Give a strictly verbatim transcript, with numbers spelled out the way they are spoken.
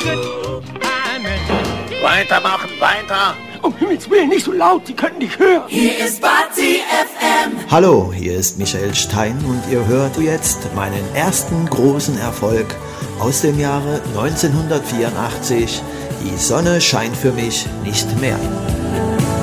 Weitermachen, weiter. Um Himmels Willen, nicht so laut, Sie können nicht hören. Hier ist Party F M. Hallo, hier ist Michael Stein und ihr hört jetzt meinen ersten großen Erfolg aus dem Jahre neunzehnhundertvierundachtzig. Die Sonne scheint für mich nicht mehr.